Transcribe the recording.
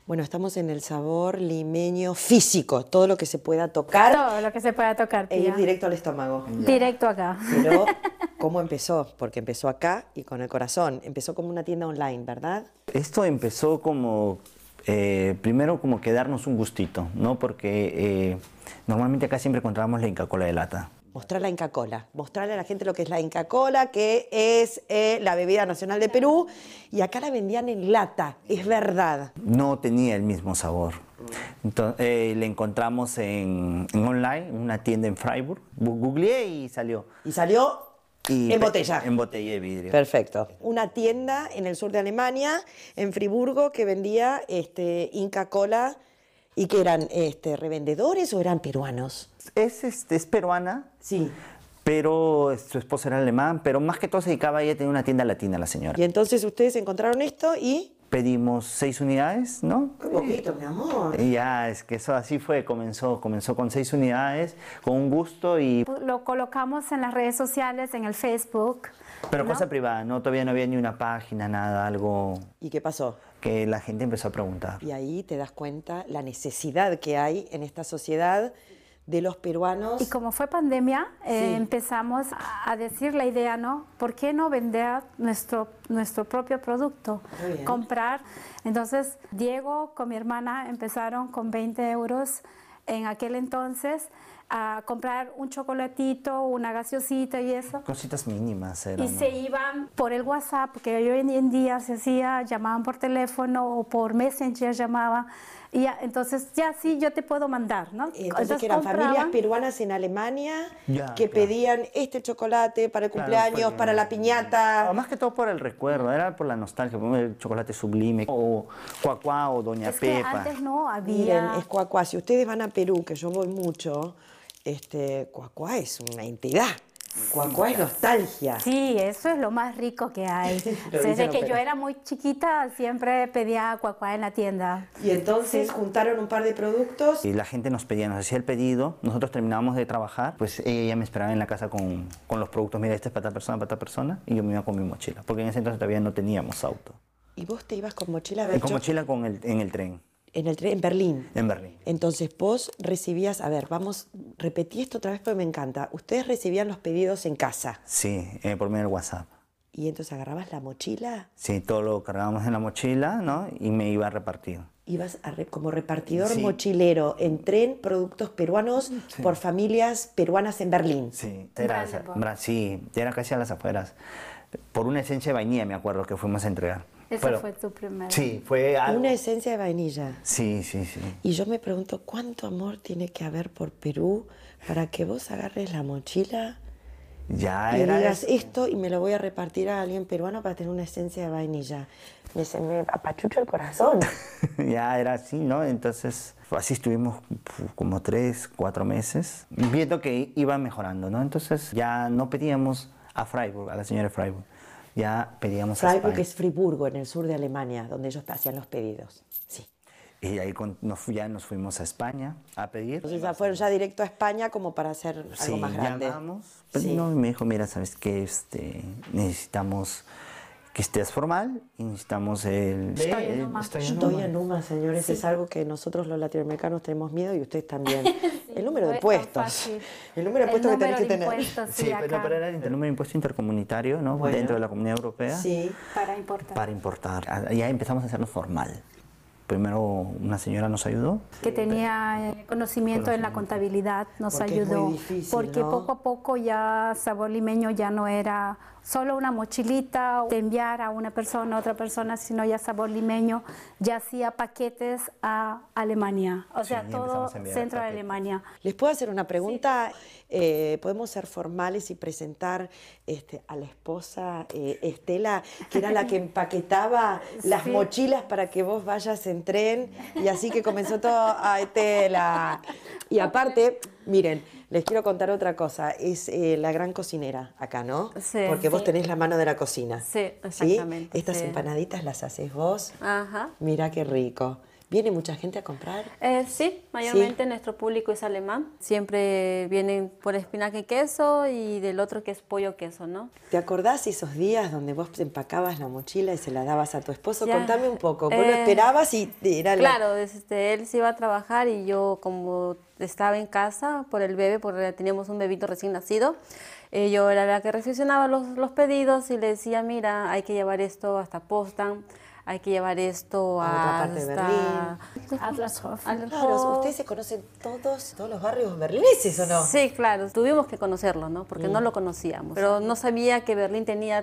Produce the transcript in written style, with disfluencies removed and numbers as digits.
Bueno, estamos en el sabor limeño físico, todo lo que se pueda tocar Todo lo que se pueda tocar, e ir tía. directo al estómago. Directo acá. Pero, ¿cómo empezó? Porque empezó acá y con el corazón. Empezó como una tienda online, ¿verdad? Esto empezó como, primero como que darnos un gustito, ¿no? Porque normalmente acá siempre encontrábamos la Inca Kola de lata. Mostrar la Inca Kola, mostrarle a la gente lo que es la Inca Kola, que es la bebida nacional de Perú, y acá la vendían en lata, es verdad. No tenía el mismo sabor. Entonces, le encontramos en online, en una tienda en Freiburg. Googleé y salió. Y salió en botella. En botella de vidrio. Perfecto. Una tienda en el sur de Alemania, en Friburgo, que vendía Inca Kola, y que eran revendedores o eran peruanos. Es peruana. Sí. Pero su esposo era alemán, pero más que todo se dedicaba, ella tenía una tienda latina, la señora. Y entonces ustedes encontraron esto y... Pedimos 6 unidades, ¿no? Qué poquito, mi amor. Y ya, es que eso así fue, comenzó con 6 unidades, con un gusto y... Lo colocamos en las redes sociales, en el Facebook. Pero ¿no? cosa privada, ¿no? Todavía no había ni una página, nada, algo ¿Y qué pasó? que la gente empezó a preguntar. Y ahí te das cuenta la necesidad que hay en esta sociedad de los peruanos. Y como fue pandemia, Sí. empezamos a decir la idea, ¿no? ¿Por qué no vender nuestro propio producto? Muy bien. Comprar. Entonces, Diego con mi hermana empezaron con 20 euros en aquel entonces a comprar un chocolatito, una gaseosita y eso. Cositas mínimas eran, Y ¿no? se iban por el WhatsApp, porque hoy en día se hacía, llamaban por teléfono o por Messenger llamaban. Y ya, entonces, ya sí, yo te puedo mandar, ¿no? Entonces, que eran familias compraban. peruanas en Alemania Ya, que claro. pedían este chocolate para el Claro, cumpleaños, porque- para la piñata. Más que todo por el recuerdo, era por la nostalgia, por el chocolate sublime, o Cuacuá, o Doña Es que Pepa. antes no Miren, había. es Cuacuá. Si ustedes van a Perú, que yo voy mucho, Cuacuá es una entidad. Cuacuá es nostalgia. Sí, eso es lo más rico que hay. Lo Desde dicen que los yo era muy chiquita siempre pedía cuacuá en la tienda. Y entonces juntaron un par de productos. Y la gente nos pedía, nos hacía el pedido, nosotros terminábamos de trabajar, pues ella ya me esperaba en la casa con los productos, mira, este es para tal persona, y yo me iba con mi mochila, porque en ese entonces todavía no teníamos auto. Y vos te ibas con mochila a ver Con mochila en el tren, en el tren en Berlín. en Berlín. Entonces vos recibías, a ver, repetí esto otra vez porque me encanta. Ustedes recibían los pedidos en casa Sí, por medio del WhatsApp. y entonces agarrabas la mochila, Sí, todo lo cargábamos en la mochila, ¿no? Y me iba a repartir. ibas como repartidor Sí. mochilero en tren, productos peruanos por familias peruanas en Berlín. Sí, Brandenburg. era casi a las afueras. Por una esencia de vainilla, me acuerdo que fuimos a entregar. Ese Pero- fue tu primero. Sí, fue algo. Una esencia de vainilla. Sí, sí, sí. Y yo me pregunto, ¿cuánto amor tiene que haber por Perú para que vos agarres la mochila Ya y era digas eso. esto y me lo voy a repartir a alguien peruano para tener una esencia de vainilla? Me apachucha el corazón. Ya era así, ¿no? Entonces, así estuvimos como 3, 4 meses, viendo que iba mejorando, ¿no? Entonces, ya no pedíamos a Freiburg, a la señora Freiburg, ya pedíamos a Freiburg España. es Friburgo, en el sur de Alemania, donde ellos hacían los pedidos. Sí. Y ahí ya nos fuimos a España a pedir. Entonces ya fueron ya directo a España como para hacer algo Sí, más grande. llamamos, pero Sí. no, y me dijo, mira, ¿sabes qué? Necesitamos que estés formal y necesitamos el... Estoy en Numa, señores, es algo que nosotros los latinoamericanos tenemos miedo y ustedes también. El número de no es tan puestos. fácil. El número de puestos que tenés que tener. Sí, pero era el número de impuesto intercomunitario, ¿no? Bueno. Dentro de la Comunidad Europea. Sí. Para importar. Para importar. Ya empezamos a hacernos formal. Primero una señora nos ayudó. Que tenía conocimiento en la contabilidad, nos Porque es muy ayudó. difícil, porque ¿no? poco a poco ya sabor limeño ya no era solo una mochilita de enviar a una persona, a otra persona, sino ya sabor limeño ya hacía paquetes a Alemania. O sea, ya todo empezamos a enviar centro de paquetes. Alemania. ¿Les puedo hacer una pregunta? ¿Podemos ser formales y presentar a la esposa Estela, que era la que empaquetaba las Sí. mochilas para que vos vayas en tren? Y así que comenzó todo a Estela. Y aparte, miren, les quiero contar otra cosa. Es la gran cocinera acá, ¿no? Sí. Porque vos Sí. tenés la mano de la cocina. Sí, exactamente, Estas sí. empanaditas las haces vos. Ajá. Mira qué rico. ¿Viene mucha gente a comprar? Sí, mayormente nuestro público es alemán. Siempre vienen por espinaca y queso y del otro que es pollo queso, ¿no? ¿Te acordás esos días donde vos empacabas la mochila y se la dabas a tu esposo? Ya. Contame un poco. Vos lo esperabas y era Claro, él se iba a trabajar y yo como estaba en casa por el bebé, porque teníamos un bebito recién nacido, yo era la que recepcionaba los pedidos y le decía, mira, hay que llevar esto hasta Potsdam, hay que llevar esto A otra parte de Berlín. Adlershof. Claro, ustedes se conocen todos los barrios berlineses, ¿o no? Sí, claro, tuvimos que conocerlo, ¿no? Porque no lo conocíamos. Pero no sabía que Berlín tenía